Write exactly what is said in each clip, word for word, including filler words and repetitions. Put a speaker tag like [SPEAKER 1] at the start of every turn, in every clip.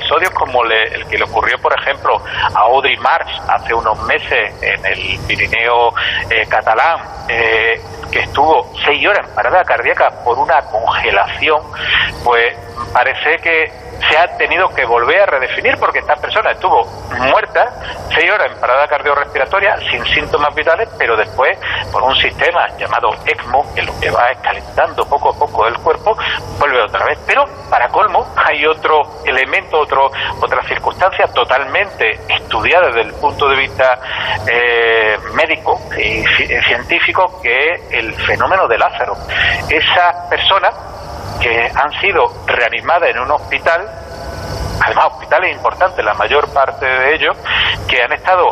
[SPEAKER 1] episodios como le, el que le ocurrió, por ejemplo, a Audrey March hace unos meses en el Pirineo eh, catalán, eh, que estuvo seis horas en parada cardíaca por una congelación, pues parece que se ha tenido que volver a redefinir, porque esta persona estuvo muerta seis horas en parada cardiorrespiratoria sin síntomas vitales, pero después por un sistema llamado ECMO, que lo que va es calentando poco a poco el cuerpo, vuelve otra vez. Pero para colmo hay otro elemento, otro, otra circunstancia totalmente estudiada desde el punto de vista eh, médico y científico, que es el fenómeno de Lázaro. Esas personas que han sido reanimadas en un hospital, además hospitales importantes, la mayor parte de ellos, que han estado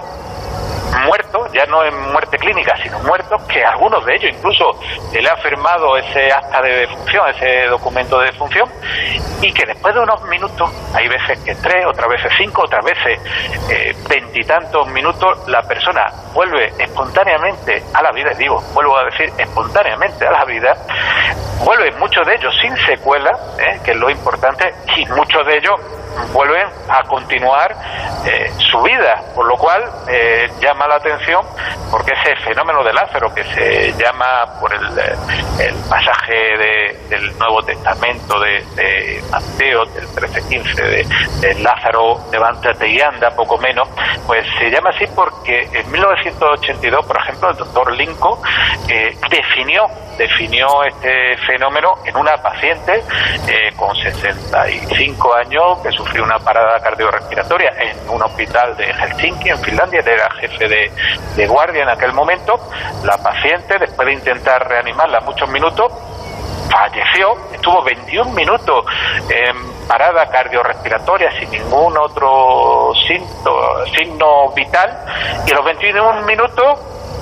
[SPEAKER 1] muertos, ya no en muerte clínica, sino muertos, que algunos de ellos incluso se le ha firmado ese acta de defunción, ese documento de defunción, y que después de unos minutos, hay veces que tres, otras veces cinco, otras veces veintitantos minutos, la persona vuelve espontáneamente a la vida, digo, vuelvo a decir, espontáneamente a la vida, vuelven muchos de ellos sin secuela, ¿eh? que es lo importante, y muchos de ellos vuelven a continuar eh, su vida, por lo cual eh, llama la atención, porque ese fenómeno de Lázaro, que se llama por el, el pasaje de, del Nuevo Testamento de, de Mateo, del trece quince, de, de Lázaro, levántate y anda, poco menos, pues se llama así porque en mil novecientos ochenta y dos, por ejemplo, el doctor Lincoln eh, definió definió este fenómeno en una paciente eh, con sesenta y cinco años que sufrió una parada cardiorrespiratoria en un hospital de Helsinki, en Finlandia. Él era jefe de, de guardia en aquel momento. La paciente, después de intentar reanimarla muchos minutos, falleció, estuvo veintiún minutos en parada cardiorrespiratoria sin ningún otro signo, signo vital, y a los veintiún minutos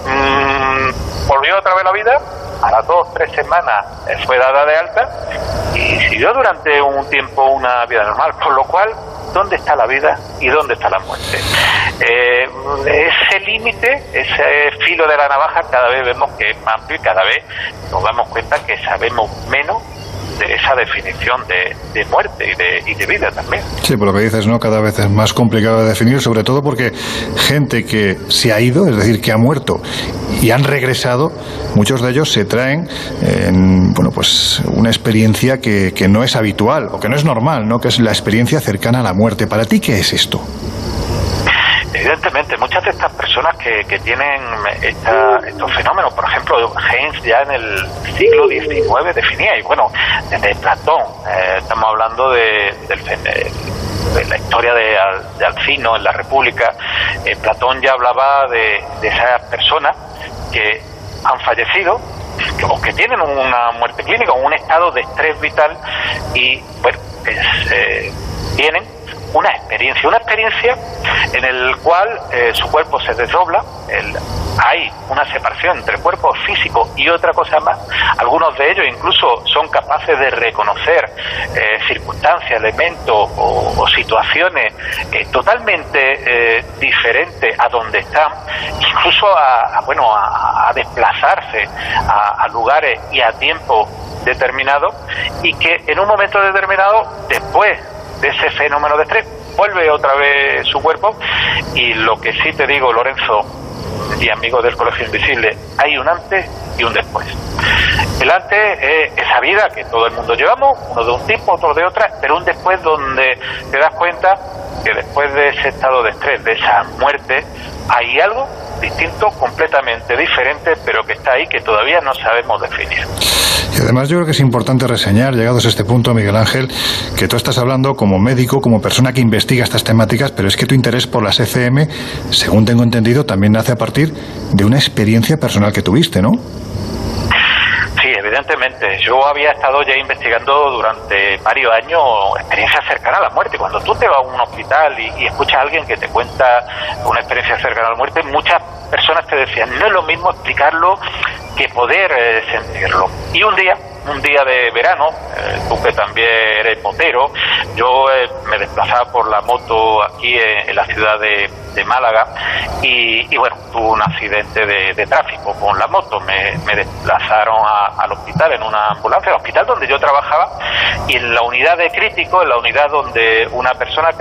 [SPEAKER 1] mmm, volvió otra vez a la vida. A las dos, tres semanas fue dada de alta y siguió durante un tiempo una vida normal, por lo cual, ¿dónde está la vida y dónde está la muerte? Eh, ese límite, ese filo de la navaja, cada vez vemos que es más amplio y cada vez nos damos cuenta que sabemos menos de esa definición de, de muerte y de, y de vida también.
[SPEAKER 2] Sí, por lo que dices, ¿no? Cada vez es más complicado de definir, sobre todo porque gente que se ha ido, es decir, que ha muerto y han regresado, muchos de ellos se traen en, bueno, pues una experiencia que, que no es habitual o que no es normal, ¿no? Que es la experiencia cercana a la muerte. ¿Para ti qué es esto?
[SPEAKER 1] Evidentemente, muchas de estas personas que, que tienen esta, estos fenómenos, por ejemplo, James ya en el siglo diecinueve definía, y bueno, desde Platón, eh, estamos hablando de, del, de la historia de, de Alcino en la República, eh, Platón ya hablaba de, de esas personas que han fallecido, o que tienen una muerte clínica, o un estado de estrés vital, y bueno, es, eh, tienen una experiencia, una experiencia en el cual eh, su cuerpo se desdobla, el, hay una separación entre el cuerpo físico y otra cosa más. Algunos de ellos incluso son capaces de reconocer eh, circunstancias, elementos o, o situaciones eh, totalmente eh, diferentes a donde están, incluso a, a bueno a, a desplazarse a, a lugares y a tiempo determinado, y que en un momento determinado, después de ese fenómeno de estrés, vuelve otra vez su cuerpo. Y lo que sí te digo, Lorenzo y amigos del Colegio Invisible, hay un antes y un después. El antes es esa vida que todo el mundo llevamos, uno de un tipo, otro de otra, pero un después donde te das cuenta que después de ese estado de estrés, de esa muerte, hay algo distinto, completamente diferente, pero que está ahí, que todavía no sabemos definir.
[SPEAKER 2] Y además yo creo que es importante reseñar, llegados a este punto, Miguel Ángel, que tú estás hablando como médico, como persona que investiga estas temáticas, pero es que tu interés por las E C M, según tengo entendido, también nace a partir de una experiencia personal que tuviste, ¿no?
[SPEAKER 1] Sí, evidentemente. Yo había estado ya investigando durante varios años experiencias cercanas a la muerte. Cuando tú te vas a un hospital y, y escuchas a alguien que te cuenta una experiencia cercana a la muerte, muchas personas te decían, no es lo mismo explicarlo que poder eh, sentirlo. Y un día, un día de verano, eh, tú que también eres motero, yo eh, me desplazaba por la moto aquí en, en la ciudad de, de Málaga y, y bueno, tuve un accidente de, de tráfico con la moto. Me, me desplazaron a, al hospital en una ambulancia, al hospital donde yo trabajaba, y en la unidad de crítico, en la unidad donde una persona